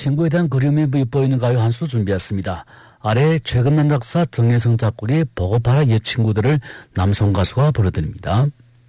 친구에 대한 그리움이 돋보이는 가요 한 수 준비했습니다. 아래 최근만 작사 정혜성 작곡의 보고파라 옛 친구들을 남성 가수가 불러드립니다.